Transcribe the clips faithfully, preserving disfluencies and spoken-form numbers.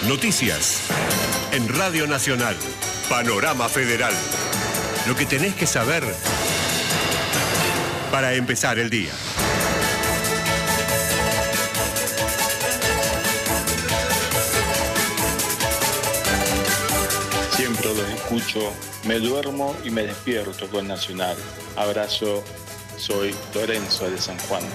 Noticias. En Radio Nacional. Panorama Federal. Lo que tenés que saber para empezar el día. Siempre los escucho, me duermo y me despierto con Nacional. Abrazo, soy Lorenzo de San Juan.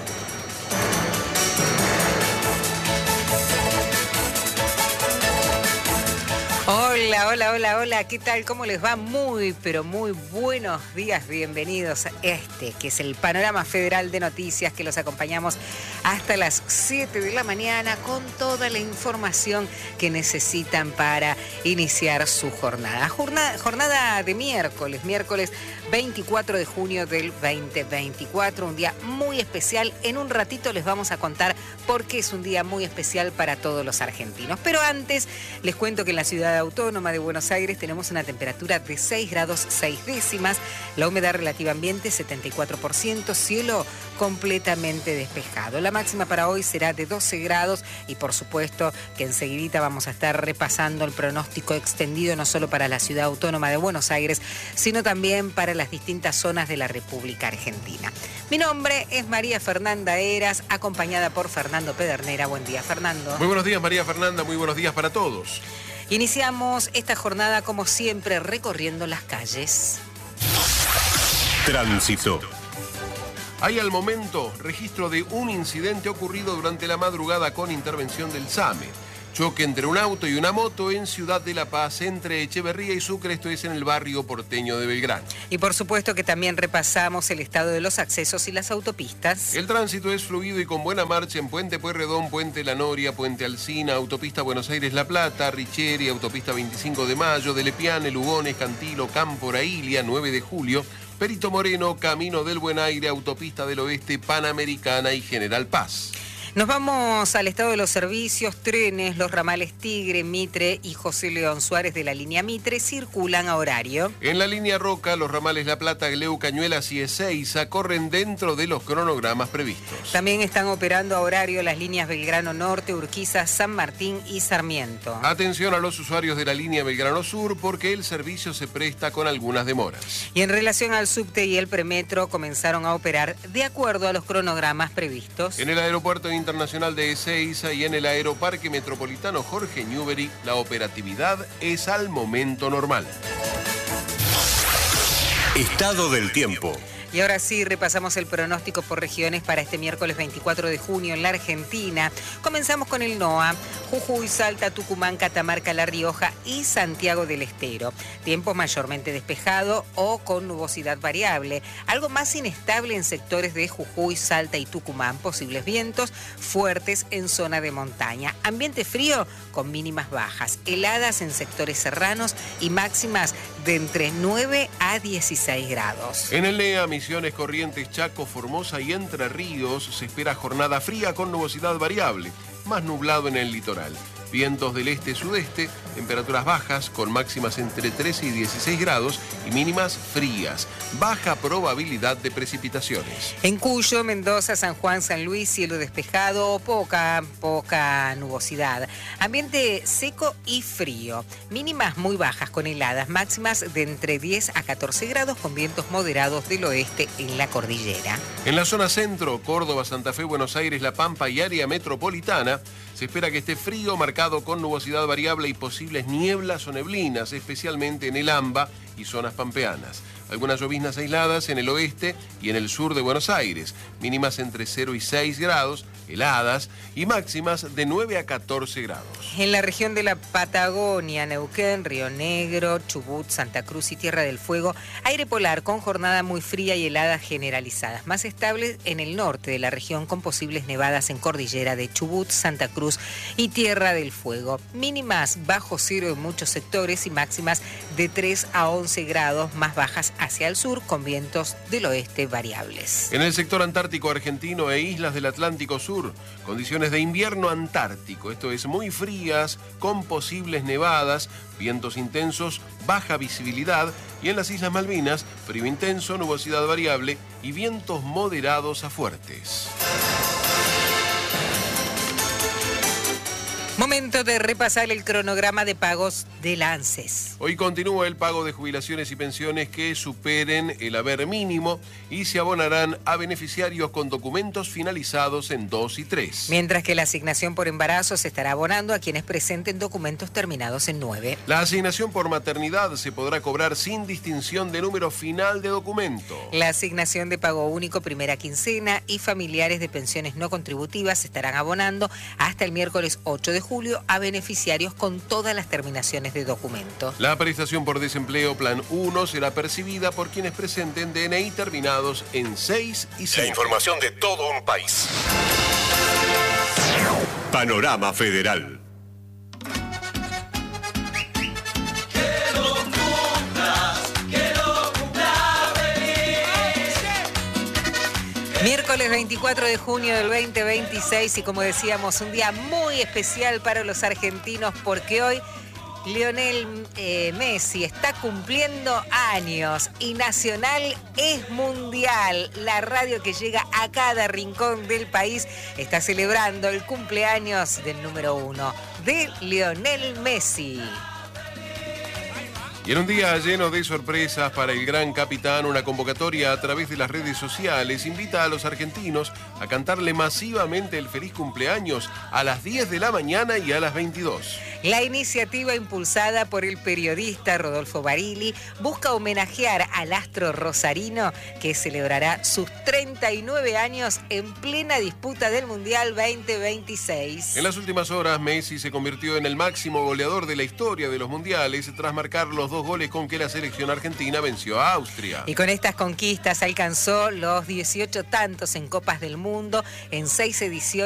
Hola, hola, hola, hola, ¿qué tal? ¿Cómo les va? Muy, pero muy buenos días, bienvenidos a este, que es el Panorama Federal de Noticias, que los acompañamos hasta las siete de la mañana con toda la información que necesitan para iniciar su jornada. Jornada, jornada de miércoles, miércoles veinticuatro de junio del veinte veinticuatro, un día muy especial. En un ratito les vamos a contar por qué es un día muy especial para todos los argentinos. Pero antes les cuento que en la ciudad autónoma de Buenos Aires tenemos una temperatura de seis grados seis décimas, la humedad relativa ambiente setenta y cuatro por ciento, cielo completamente despejado. La máxima para hoy será de doce grados y por supuesto que enseguidita vamos a estar repasando el pronóstico extendido no solo para la ciudad autónoma de Buenos Aires, sino también para las distintas zonas de la República Argentina. Mi nombre es María Fernanda Heras, acompañada por Fernando Pedernera. Buen día, Fernando. Muy buenos días, María Fernanda, muy buenos días para todos. Iniciamos esta jornada, como siempre, recorriendo las calles. Tránsito. Hay al momento registro de un incidente ocurrido durante la madrugada con intervención del SAME. Choque entre un auto y una moto en Ciudad de La Paz, entre Echeverría y Sucre, esto es en el barrio porteño de Belgrano. Y por supuesto que también repasamos el estado de los accesos y las autopistas. El tránsito es fluido y con buena marcha en Puente Pueyrredón, Puente La Noria, Puente Alsina, Autopista Buenos Aires-La Plata, Richeri, Autopista veinticinco de mayo, de Lepiane, Lugones, Cantilo, Campo Raília, nueve de julio, Perito Moreno, Camino del Buen Aire, Autopista del Oeste, Panamericana y General Paz. Nos vamos al estado de los servicios. Trenes, los ramales Tigre, Mitre y José León Suárez de la línea Mitre circulan a horario. En la línea Roca, los ramales La Plata, Gleu, Cañuelas y Ezeiza corren dentro de los cronogramas previstos. También están operando a horario las líneas Belgrano Norte, Urquiza, San Martín y Sarmiento. Atención a los usuarios de la línea Belgrano Sur porque el servicio se presta con algunas demoras. Y en relación al subte y el premetro comenzaron a operar de acuerdo a los cronogramas previstos. En el aeropuerto Internacional de Ezeiza y en el Aeroparque Metropolitano Jorge Newbery, la operatividad es al momento normal. Estado del tiempo. Y ahora sí, repasamos el pronóstico por regiones para este miércoles veinticuatro de junio en la Argentina. Comenzamos con el NOA, Jujuy, Salta, Tucumán, Catamarca, La Rioja y Santiago del Estero. Tiempo mayormente despejado o con nubosidad variable. Algo más inestable en sectores de Jujuy, Salta y Tucumán. Posibles vientos fuertes en zona de montaña. Ambiente frío con mínimas bajas. Heladas en sectores serranos y máximas de entre nueve a dieciséis grados. En el NEA, Misiones, Corrientes, Chaco, Formosa y Entre Ríos se espera jornada fría con nubosidad variable, más nublado en el litoral. Vientos del este-sudeste, temperaturas bajas con máximas entre trece y dieciséis grados y mínimas frías. Baja probabilidad de precipitaciones. En Cuyo, Mendoza, San Juan, San Luis, cielo despejado o poca, poca nubosidad. Ambiente seco y frío. Mínimas muy bajas con heladas, máximas de entre diez a catorce grados con vientos moderados del oeste en la cordillera. En la zona centro, Córdoba, Santa Fe, Buenos Aires, La Pampa y área metropolitana, se espera que esté frío, marcado con nubosidad variable y posibles nieblas o neblinas, especialmente en el AMBA y zonas pampeanas. Algunas lloviznas aisladas en el oeste y en el sur de Buenos Aires, mínimas entre cero y seis grados, heladas y máximas de nueve a catorce grados. En la región de la Patagonia, Neuquén, Río Negro, Chubut, Santa Cruz y Tierra del Fuego, aire polar con jornada muy fría y heladas generalizadas, más estables en el norte de la región con posibles nevadas en cordillera de Chubut, Santa Cruz y Tierra del Fuego, mínimas bajo cero en muchos sectores y máximas de tres a once grados, más bajas hacia el sur con vientos del oeste variables. En el sector antártico argentino e islas del Atlántico Sur, condiciones de invierno antártico, esto es muy frías, con posibles nevadas, vientos intensos, baja visibilidad, y en las Islas Malvinas, frío intenso, nubosidad variable y vientos moderados a fuertes. Momento de repasar el cronograma de pagos del ANSES. Hoy continúa el pago de jubilaciones y pensiones que superen el haber mínimo y se abonarán a beneficiarios con documentos finalizados en dos y tres. Mientras que la asignación por embarazo se estará abonando a quienes presenten documentos terminados en nueve. La asignación por maternidad se podrá cobrar sin distinción de número final de documento. La asignación de pago único primera quincena y familiares de pensiones no contributivas se estarán abonando hasta el miércoles ocho de julio a beneficiarios con todas las terminaciones de documento. La prestación por desempleo plan uno será percibida por quienes presenten D N I terminados en seis y seis. La información de todo un país. Panorama Federal. Miércoles veinticuatro de junio del veinte veintiséis y como decíamos, un día muy especial para los argentinos porque hoy Lionel eh, Messi está cumpliendo años y Nacional es mundial. La radio que llega a cada rincón del país está celebrando el cumpleaños del número uno, de Lionel Messi. Y en un día lleno de sorpresas para el gran capitán, una convocatoria a través de las redes sociales invita a los argentinos a cantarle masivamente el feliz cumpleaños a las diez de la mañana y a las veintidós. La iniciativa impulsada por el periodista Rodolfo Barili busca homenajear al astro rosarino que celebrará sus treinta y nueve años en plena disputa del Mundial veinte veintiséis. En las últimas horas, Messi se convirtió en el máximo goleador de la historia de los mundiales tras marcar los dos goles con que la selección argentina venció a Austria. Y con estas conquistas alcanzó los dieciocho tantos en Copas del Mundo en seis ediciones